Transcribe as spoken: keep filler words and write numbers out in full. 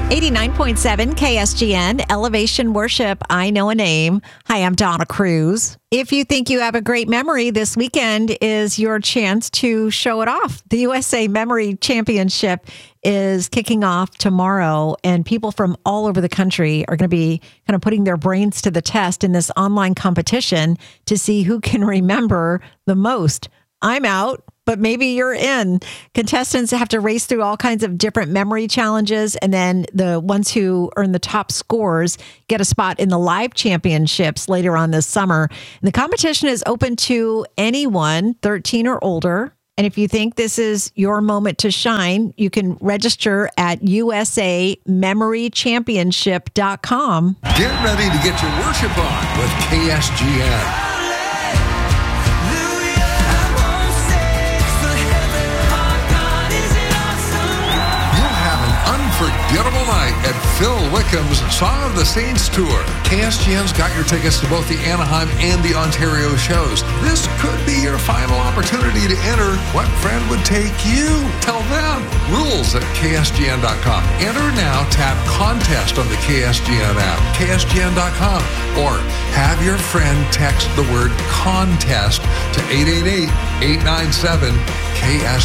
eighty-nine point seven K S G N, Elevation Worship, I Know a Name. Hi, I'm Donna Cruz. If you think you have a great memory, this weekend is your chance to show it off. The U S A Memory Championship is kicking off tomorrow, and people from all over the country are going to be kind of putting their brains to the test in this online competition to see who can remember the most. I'm out, but maybe you're in. Contestants have to race through all kinds of different memory challenges, and then the ones who earn the top scores get a spot in the live championships later on this summer. And the competition is open to anyone thirteen or older. And if you think this is your moment to shine, you can register at U S A memory championship dot com. Get ready to get your worship on with K S G N. Unforgettable night at Phil Wickham's Song of the Saints Tour. K S G N's got your tickets to both the Anaheim and the Ontario shows. This could be your final opportunity to enter. What friend would take you? Tell them. Rules at K S G N dot com. Enter now. Tap Contest on the K S G N app, K S G N dot com, or have your friend text the word contest to eight eight eight, eight nine seven, K S